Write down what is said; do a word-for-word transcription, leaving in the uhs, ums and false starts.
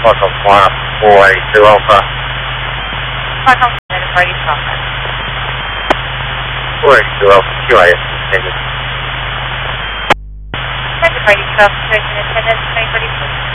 Foxtrot Flight four eighty-two Alpha. Foxtrot Flight four eighty-two Alpha. four eighty-two Alpha, Q A S intended. four eighty-two Alpha, Q A S intended, twenty forty-two.